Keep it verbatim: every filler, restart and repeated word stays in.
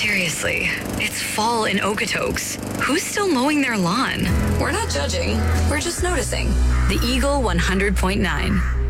Seriously, it's fall in Okotoks. Who's still mowing their lawn? We're not judging. We're just noticing. The Eagle one hundred point nine.